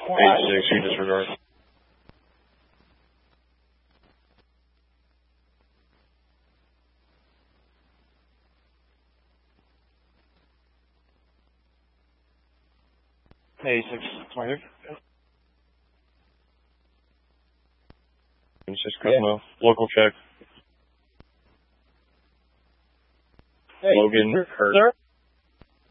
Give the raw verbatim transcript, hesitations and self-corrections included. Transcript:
eight six, you disregard. eight six, twenty. It's just Cosmo. Yeah. Local check. Hey, Logan, hurt. Sir?